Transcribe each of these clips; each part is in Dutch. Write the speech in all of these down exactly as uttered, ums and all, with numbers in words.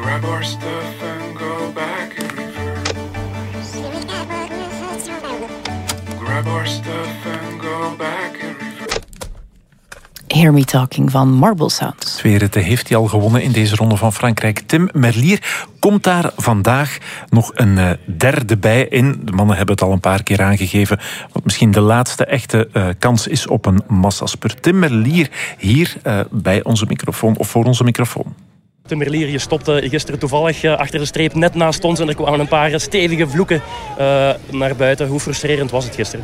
Grab our stuff and go back in reverse. Grab our stuff and go back in reverse. Hear Me Talking van Marble Sounds. Twee ritten heeft hij al gewonnen in deze ronde van Frankrijk. Tim Merlier komt daar vandaag nog een uh, derde bij in. De mannen hebben het al een paar keer aangegeven. Wat misschien de laatste echte uh, kans is op een massaspurt. Tim Merlier hier uh, bij onze microfoon of voor onze microfoon. Tim Merlier, je stopte gisteren toevallig achter de streep net naast ons en er kwamen een paar stevige vloeken uh, naar buiten. Hoe frustrerend was het gisteren?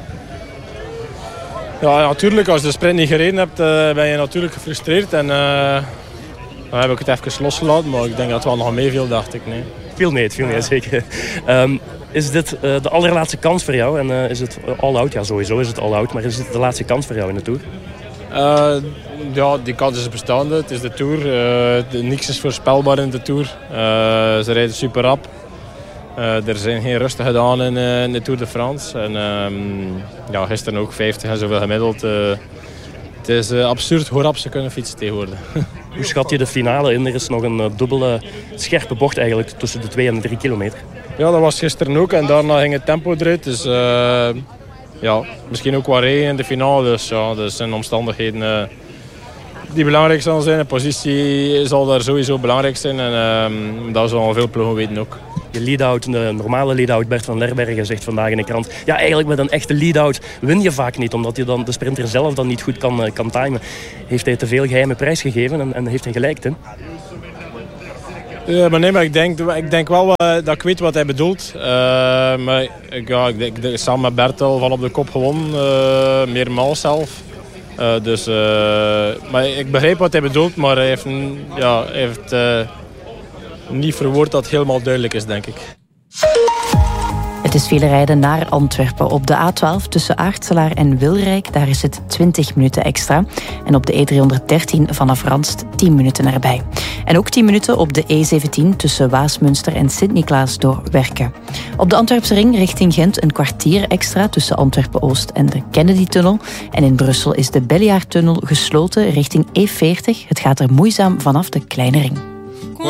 Ja, natuurlijk. Als je de sprint niet gereden hebt, uh, ben je natuurlijk gefrustreerd. En uh, dan heb ik het even losgelaten, maar ik denk dat het wel nog meeviel, dacht ik. Nee. Viel mee, het viel mee, zeker. Um, is dit uh, de allerlaatste kans voor jou? En uh, is het all-out? Ja, sowieso is het all-out, maar is dit de laatste kans voor jou in de Tour? Uh, ja, die kans is bestaande. Het is de Tour. Uh, de, niks is voorspelbaar in de Tour. Uh, ze rijden super rap. Uh, er zijn geen rustige dagen in, uh, in de Tour de France. En um, ja, gisteren ook vijftig en zoveel gemiddeld. Uh, het is uh, absurd hoe rap ze kunnen fietsen tegenwoordig. Hoe schat je de finale in? Er is nog een uh, dubbele scherpe bocht eigenlijk tussen de twee en de drie kilometer. Ja, dat was gisteren ook. En daarna ging het tempo eruit. Dus uh, ja, misschien ook wat regen in de finale. Dus ja, dat zijn omstandigheden uh, die belangrijk zullen zijn. De positie zal daar sowieso belangrijk zijn. En uh, dat zullen veel ploegen weten ook. Je lead-out, de normale lead-out, Bert van Lerbergen zegt vandaag in de krant. Ja, eigenlijk met een echte lead-out win je vaak niet, omdat je dan de sprinter zelf dan niet goed kan, kan timen. Heeft hij te veel geheime prijs gegeven en, en heeft hij gelijk, Tim? Ja, maar nee, maar ik denk, ik denk wel uh, dat ik weet wat hij bedoelt. Uh, maar ik, ja, ik, ik, samen met Bertel van op de kop gewonnen, uh, meermaals zelf. Uh, dus, uh, maar ik begrijp wat hij bedoelt, maar hij heeft, ja, hij heeft uh, niet verwoord dat het helemaal duidelijk is, denk ik. Het is veel rijden naar Antwerpen. Op de A twaalf tussen Aartselaar en Wilrijk, daar is het twintig minuten extra. En op de E driehonderddertien vanaf Randst tien minuten erbij. En ook tien minuten op de E zeventien tussen Waasmunster en Sint-Niklaas door Werken. Op de Antwerpse ring richting Gent een kwartier extra tussen Antwerpen-Oost en de Kennedy-tunnel. En in Brussel is de Belliard-tunnel gesloten richting E veertig. Het gaat er moeizaam vanaf de Kleine Ring.